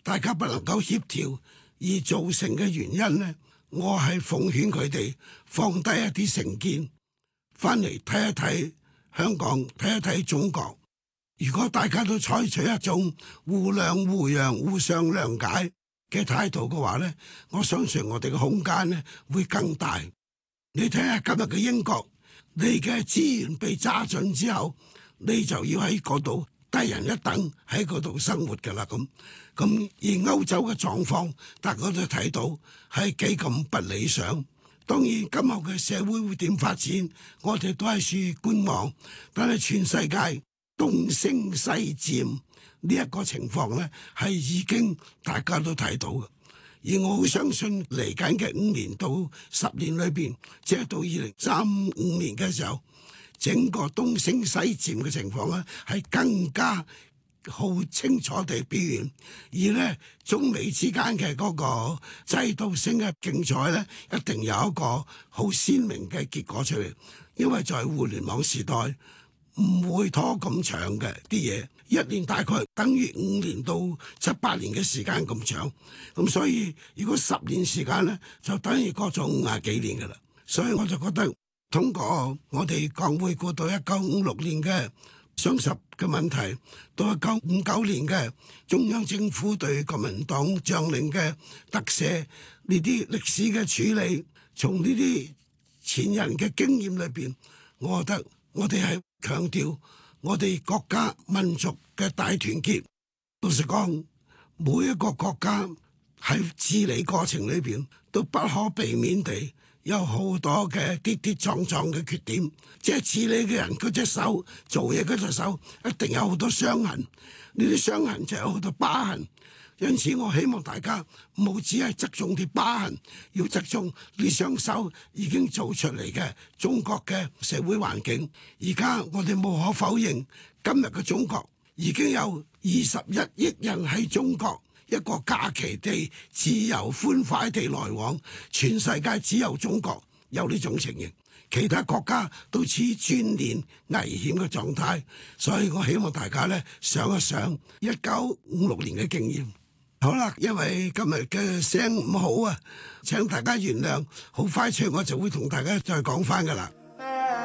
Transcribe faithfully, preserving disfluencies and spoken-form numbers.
大家不能夠協調而造成嘅原因呢，我係奉勸佢哋放低一啲成見，翻嚟睇一睇香港，睇一睇中國。如果大家都採取一種互諒互讓、互相諒解嘅態度嘅話呢，我相信我哋嘅空間呢會更大。你睇下今日嘅英國，你嘅資源被揸盡之後，你就要喺嗰度低人一等喺嗰度生活㗎啦。咁咁而歐洲嘅狀況，大家都睇到係幾咁不理想。當然今後嘅社會會點發展，我哋都係處於觀望。但係全世界東升西漸呢一個情況呢，係已經大家都睇到嘅。而我好相信嚟緊嘅五年到十年裏邊，即係到二零三五年嘅時候，整個東升西漸嘅情況咧，係更加好清楚地表現。而呢中美之間嘅嗰個制度性嘅競賽呢，一定有一個好鮮明嘅結果出嚟。因為在互聯網時代，唔會拖咁長嘅啲嘢，一年大概等於五年到七八年嘅時間咁長。咁所以如果十年時間呢，就等於過咗五廿幾年㗎啦。所以我就覺得通過我哋講回顧到一九五六年嘅雙十嘅問題，到一九五九年嘅中央政府對國民黨將領嘅特赦呢啲歷史嘅處理，從呢啲前人嘅經驗裏邊，我覺得我哋係強調我哋國家民族嘅大團結。老實講，每一個國家喺治理過程裏邊都不可避免地有好多嘅跌跌撞撞嘅缺點，即係治理嘅人嗰隻手做嘢嗰隻手一定有好多傷痕，呢啲傷痕就有好多疤痕。因此我希望大家唔好只係側重啲疤痕，要側重呢雙手已經做出嚟嘅中國嘅社會環境。而家我哋無可否認，今日嘅中國已經有二十一億人喺中國一個假期地自由歡快地來往，全世界只有中國有呢種情形，其他國家都處於轉變危險嘅狀態。所以我希望大家呢想一想一九五六年嘅經驗。好啦，因為今日嘅聲唔好啊，請大家原諒，好快脆我就會同大家再講翻噶啦。